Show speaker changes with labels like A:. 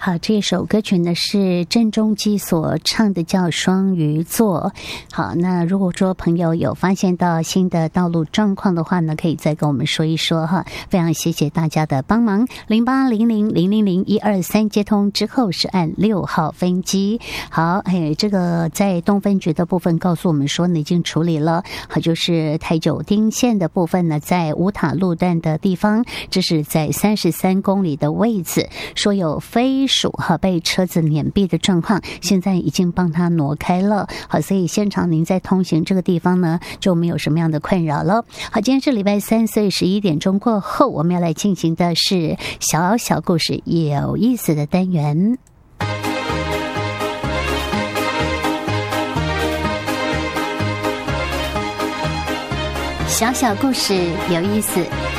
A: 好，这首歌曲呢是郑中基所唱的，叫《双鱼座》。好，那如果说朋友有发现到新的道路状况的话呢，可以再跟我们说一说哈。非常谢谢大家的帮忙。0800000123接通之后是按6号分机。好，这个在东分局的部分告诉我们说呢，已经处理了。好，就是台九丁线的部分呢，在五塔路段的地方，这是在33公里的位置，说有飞鼠和被车子碾毙的状况，现在已经帮他挪开了。好，所以现场您在通行这个地方呢，就没有什么样的困扰了。好，今天是礼拜三，所以11点钟过后，我们要来进行的是小小故事有意思的单元。小小故事有意思。